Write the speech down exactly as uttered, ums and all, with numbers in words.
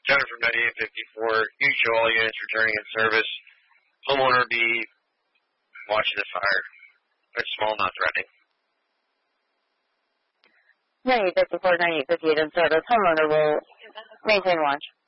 Jennifer from ninety-eight fifty-four. You show all units returning in service. Homeowner be watching the fire. It's small, not threatening. ninety-eight fifty-four, ninety-eight fifty-eight in service. Homeowner will maintain watch.